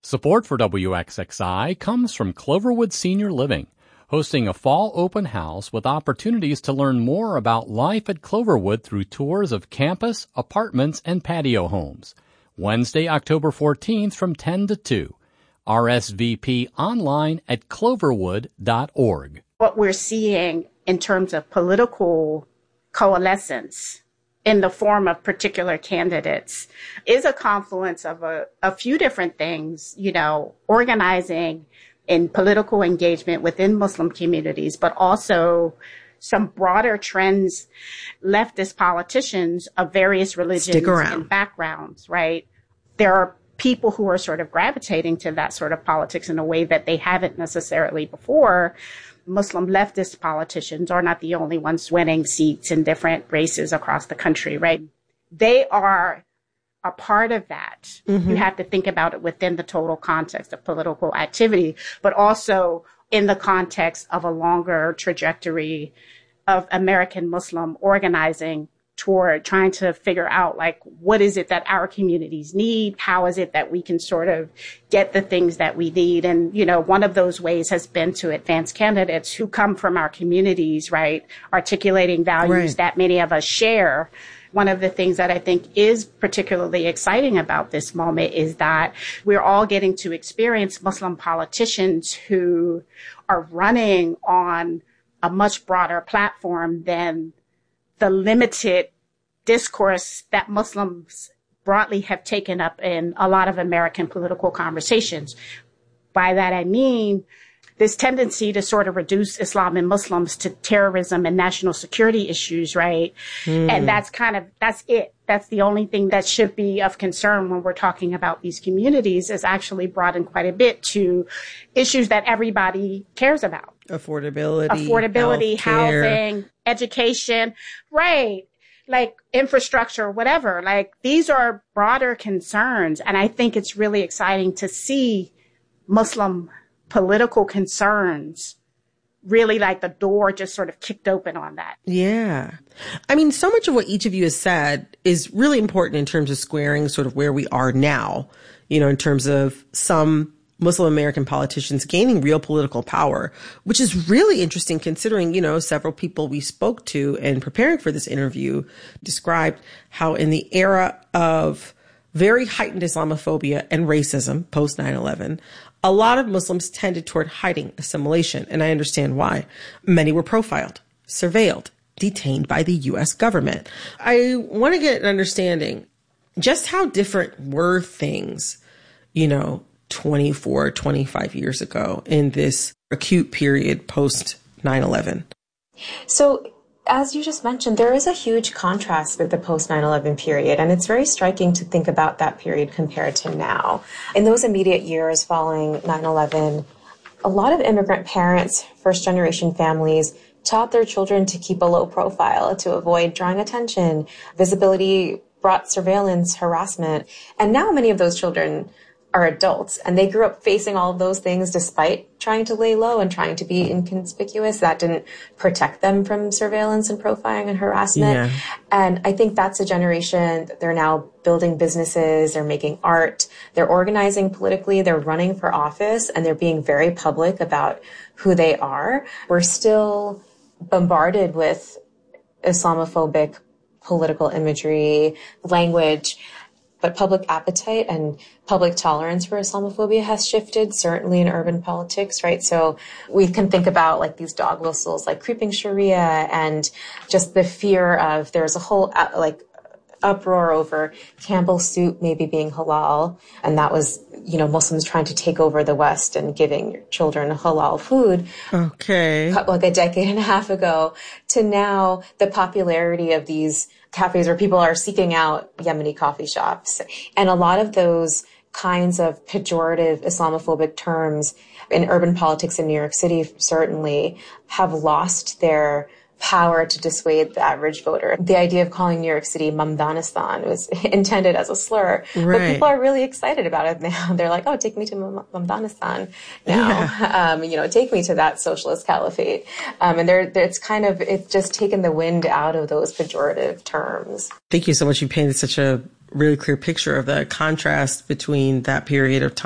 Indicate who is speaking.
Speaker 1: Support for WXXI comes from Cloverwood Senior Living, hosting a fall open house with opportunities to learn more about life at Cloverwood through tours of campus, apartments, and patio homes. Wednesday, October 14th from 10 to 2. RSVP online at cloverwood.org.
Speaker 2: What we're seeing in terms of political coalescence in the form of particular candidates is a confluence of a few different things, organizing in political engagement within Muslim communities, but also some broader trends, leftist politicians of various religions and backgrounds, right? There are people who are sort of gravitating to that sort of politics in a way that they haven't necessarily before. Muslim leftist politicians are not the only ones winning seats in different races across the country, right? They are a part of that. Mm-hmm. You have to think about it within the total context of political activity, but also in the context of a longer trajectory of American Muslim organizing toward trying to figure out, what is it that our communities need? How is it that we can sort of get the things that we need? And, one of those ways has been to advance candidates who come from our communities, right? Articulating values that many of us share. One of the things that I think is particularly exciting about this moment is that we're all getting to experience Muslim politicians who are running on a much broader platform than the limited discourse that Muslims broadly have taken up in a lot of American political conversations. By that, I mean this tendency to sort of reduce Islam and Muslims to terrorism and national security issues, right? And that's it. That's the only thing that should be of concern when we're talking about these communities, is actually broadened quite a bit to issues that everybody cares about.
Speaker 3: Affordability,
Speaker 2: housing, education, right? Infrastructure, whatever. These are broader concerns. And I think it's really exciting to see Muslim political concerns really the door just sort of kicked open on that.
Speaker 3: Yeah. I mean, so much of what each of you has said is really important in terms of squaring sort of where we are now, in terms of some Muslim American politicians gaining real political power, which is really interesting considering, several people we spoke to in preparing for this interview described how in the era of very heightened Islamophobia and racism post 9/11, a lot of Muslims tended toward hiding assimilation, and I understand why. Many were profiled, surveilled, detained by the U.S. government. I want to get an understanding just how different were things, 24, 25 years ago in this acute period post 9/11?
Speaker 4: So, as you just mentioned, there is a huge contrast with the post 9/11 period, and it's very striking to think about that period compared to now. In those immediate years following 9/11, a lot of immigrant parents, first-generation families, taught their children to keep a low profile, to avoid drawing attention. Visibility brought surveillance, harassment, and now many of those children are adults, and they grew up facing all of those things despite trying to lay low and trying to be inconspicuous. That didn't protect them from surveillance and profiling and harassment. Yeah. And I think that's a generation that they're now building businesses, they're making art, they're organizing politically, they're running for office, and they're being very public about who they are. We're still bombarded with Islamophobic political imagery, language, but public appetite and public tolerance for Islamophobia has shifted, certainly in urban politics, right? So we can think about these dog whistles, creeping Sharia, and just the fear of, there's a whole uproar over Campbell's soup maybe being halal. And that was, Muslims trying to take over the West and giving your children halal food.
Speaker 3: Okay.
Speaker 4: A decade and a half ago, to now the popularity of these cafes where people are seeking out Yemeni coffee shops. And a lot of those kinds of pejorative Islamophobic terms in urban politics in New York City certainly have lost their power to dissuade the average voter. The idea of calling New York City Mamdanistan was intended as a slur, but people are really excited about it now. They're like, oh, take me to Mamdanistan now. Yeah. Take me to that socialist caliphate. And it's just taken the wind out of those pejorative terms.
Speaker 3: Thank you so much. You painted such a really clear picture of the contrast between that period of time